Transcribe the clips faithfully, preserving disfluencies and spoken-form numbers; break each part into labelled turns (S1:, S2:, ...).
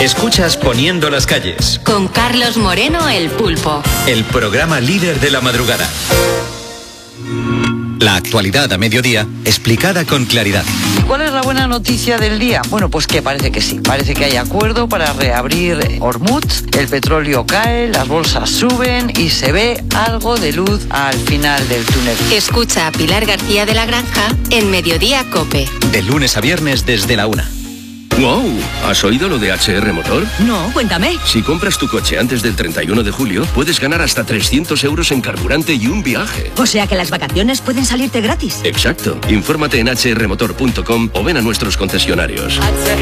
S1: Escuchas Poniendo las calles.
S2: Con Carlos Moreno, el Pulpo.
S1: El programa líder de la madrugada. La actualidad a mediodía, explicada con claridad.
S3: ¿Cuál es la buena noticia del día? Bueno, pues que parece que sí. Parece que hay acuerdo para reabrir Hormuz, el petróleo cae, las bolsas suben y se ve algo de luz al final del túnel.
S2: Escucha a Pilar García de la Granja en Mediodía COPE.
S1: De lunes a viernes desde la una.
S4: ¡Wow! ¿Has oído lo de H R Motor?
S5: No, cuéntame.
S4: Si compras tu coche antes del treinta y uno de julio, puedes ganar hasta trescientos euros en carburante y un viaje.
S5: O sea que las vacaciones pueden salirte gratis.
S4: Exacto. Infórmate en hache erre motor punto com o ven a nuestros concesionarios.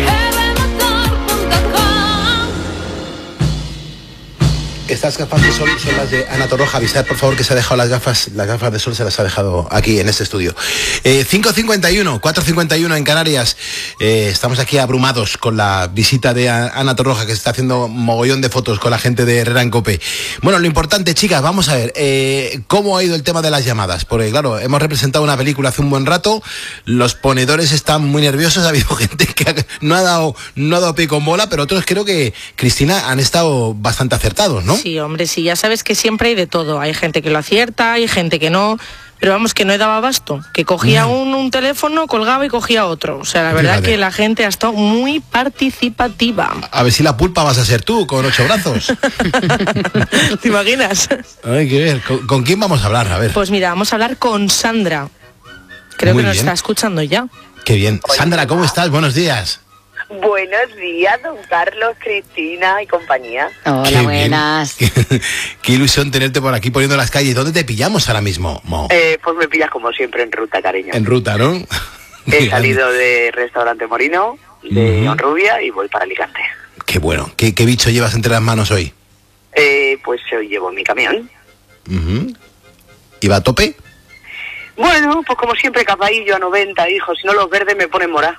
S6: Estas gafas de sol son las de Ana Torroja. Avisad, por favor, que se ha dejado las gafas. Las gafas de sol se las ha dejado aquí en este estudio. Eh, cinco cincuenta y uno, cuatro cincuenta y uno en Canarias. Eh, estamos aquí abrumados con la visita de Ana Torroja, que se está haciendo mogollón de fotos con la gente de Herrera en Cope. Bueno, lo importante, chicas, vamos a ver. Eh, ¿Cómo ha ido el tema de las llamadas? Porque, claro, hemos representado una película hace un buen rato. Los ponedores están muy nerviosos. Ha habido gente que no ha dado, no ha dado pie con bola, pero otros creo que, Cristina, han estado bastante acertados, ¿no?
S7: Sí, hombre, sí, ya sabes que siempre hay de todo. Hay gente que lo acierta, hay gente que no, pero vamos, que no he dado abasto. Que cogía
S6: no.
S7: un, un teléfono, colgaba y cogía otro. O sea, la verdad
S6: Fíjate.
S7: que la gente ha estado muy participativa.
S6: A ver si la pulpa vas a ser tú, con ocho brazos.
S7: ¿Te imaginas?
S6: Hay que ver, ¿con, con quién vamos a hablar? A ver.
S7: Pues mira, vamos a hablar con Sandra. Creo
S6: Muy
S7: que nos
S6: bien.
S7: está escuchando ya.
S6: Qué bien. Sandra, ¿cómo estás? Buenos días.
S8: Buenos días, don Carlos, Cristina y compañía.
S9: Hola,
S6: Qué
S9: buenas.
S6: bien. Qué, qué ilusión tenerte por aquí poniendo las calles. ¿Dónde te pillamos ahora mismo, Mo?
S8: Eh, pues me pillas como siempre en ruta, cariño.
S6: En ruta, ¿no?
S8: He salido de Restaurante Morino, de
S6: Ujú.
S8: Honrubia, y voy para Alicante.
S6: Qué bueno. ¿Qué, qué bicho llevas entre las manos hoy?
S8: Eh, pues hoy llevo mi camión.
S6: Ujú. ¿Iba a tope?
S8: Bueno, pues como siempre, capaillo a noventa, hijo. Si no, los verdes me ponen morá.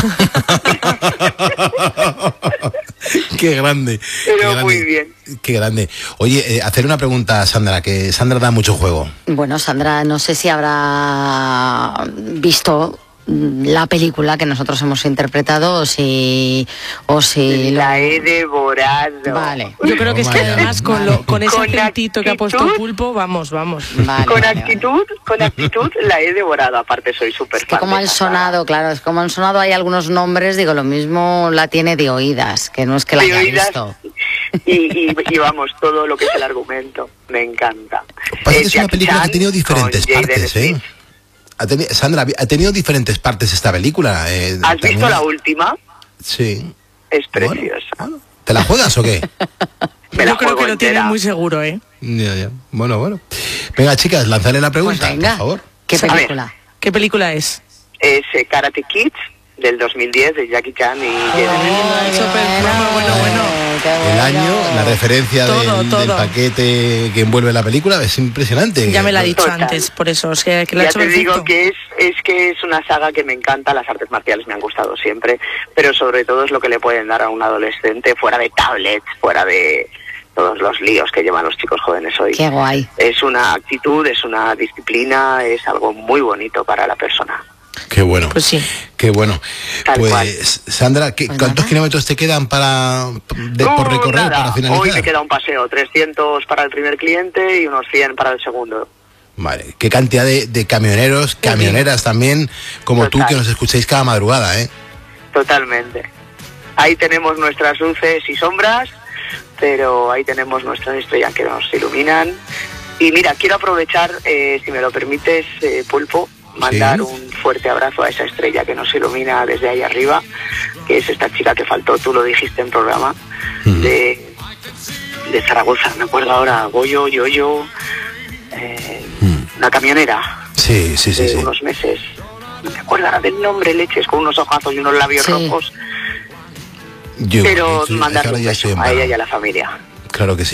S6: Qué grande.
S8: Pero
S6: qué grande,
S8: muy bien.
S6: Qué grande. Oye, eh, hacer una pregunta a Sandra, que Sandra da mucho juego.
S9: Bueno, Sandra, no sé si habrá visto la película que nosotros hemos interpretado o si... O si
S8: La
S9: lo...
S8: he devorado.
S9: Vale.
S7: Yo creo que es que
S6: Vaya,
S7: además con, lo, con ese
S8: Con
S7: acentito que ha puesto
S8: actitud.
S7: Pulpo, vamos, vamos.
S9: Vale,
S8: Con
S9: vale,
S8: actitud, con actitud la he devorado. Aparte soy súper
S9: Es que como han sonado, claro, es como han sonado hay algunos nombres, digo, lo mismo la tiene de oídas, que no es que la
S8: De
S9: haya
S8: oídas.
S9: visto.
S8: Y, y, y vamos, todo lo que es el argumento. Me encanta.
S6: Parece
S8: Eh,
S6: que es una
S8: Jackie
S6: película que
S8: Chan
S6: ha tenido diferentes
S8: con Jaden
S6: partes, ¿eh?
S8: Smith.
S6: Ha teni- Sandra, ha tenido diferentes partes esta película. Eh,
S8: ¿Has
S6: también-
S8: visto la última?
S6: Sí.
S8: Es
S6: Bueno,
S8: preciosa.
S6: bueno. ¿Te la juegas o qué?
S8: Me la
S7: Yo creo
S8: juego
S7: que lo tiene
S8: entera.
S7: muy seguro, ¿eh?
S6: Ya, ya. Bueno, bueno. Venga, chicas, lanzadle la pregunta,
S9: Pues venga.
S6: por favor.
S9: ¿Qué
S8: A ver.
S9: película?
S7: ¿Qué película es?
S8: Es eh, Karate Kid del dos mil diez de Jackie Chan y Jaden Smith.
S7: Oh, eso, pero, bueno, bueno, bueno.
S9: Qué
S6: El
S9: bueno.
S6: año, la referencia
S7: Todo,
S6: del,
S7: todo.
S6: del paquete que envuelve la película es impresionante.
S7: Ya me la ha dicho
S8: Total.
S7: antes, por eso. O sea, que la ha
S8: Ya
S7: hecho
S8: te digo
S7: perfecto.
S8: que es, es que es una saga que me encanta, las artes marciales me han gustado siempre, pero sobre todo es lo que le pueden dar a un adolescente fuera de tablets, fuera de todos los líos que llevan los chicos jóvenes hoy.
S9: Qué guay.
S8: Es una actitud, es una disciplina, es algo muy bonito para la persona.
S6: Qué bueno.
S7: Pues sí.
S6: Qué bueno.
S8: Tal
S6: pues,
S8: cual.
S6: Sandra, ¿qué-
S9: Pues
S6: ¿cuántos
S9: nada.
S6: kilómetros te quedan para de, por
S8: No,
S6: recorrer,
S8: nada.
S6: para finalizar?
S8: Hoy me queda un paseo, trescientos para el primer cliente y unos cien para el segundo.
S6: Vale, qué cantidad de, de camioneros, camioneras también, como tú,
S8: Total.
S6: que nos escucháis cada madrugada, ¿eh?
S8: Totalmente. Ahí tenemos nuestras luces y sombras, pero ahí tenemos nuestras estrellas que nos iluminan. Y mira, quiero aprovechar, eh, si me lo permites, eh, Pulpo, mandar
S6: Sí.
S8: un fuerte abrazo a esa estrella que nos ilumina desde ahí arriba, que es esta chica que faltó, tú lo dijiste en programa,
S6: Mm.
S8: de, de Zaragoza, me acuerdo ahora, Goyo, Yoyo, eh,
S6: Mm.
S8: una camionera
S6: Sí, sí, sí,
S8: de
S6: sí.
S8: unos meses. No me acuerdo ahora del nombre, leches, con unos ojazos y unos labios
S9: Sí.
S8: rojos.
S6: Yo,
S8: Pero
S6: es que
S8: mandar
S6: ahora
S8: un
S6: ya estoy
S8: beso
S6: en
S8: a ella
S6: vano.
S8: y a la familia.
S6: Claro que sí.